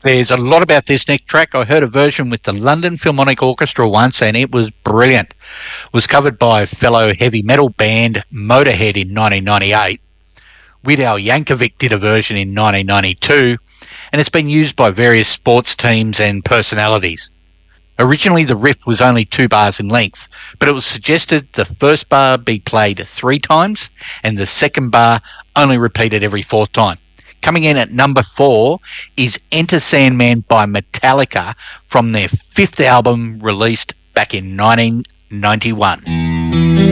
There's a lot about this next track. I heard a version with the London Philharmonic Orchestra once, and it was brilliant. It was covered by fellow heavy metal band Motorhead in 1998. Weird Al Yankovic did a version in 1992, and it's been used by various sports teams and personalities. Originally, the riff was only 2 bars in length, but it was suggested the first bar be played 3 times and the second bar only repeated every 4th time. Coming in at number 4 is Enter Sandman by Metallica from their 5th album released back in 1991.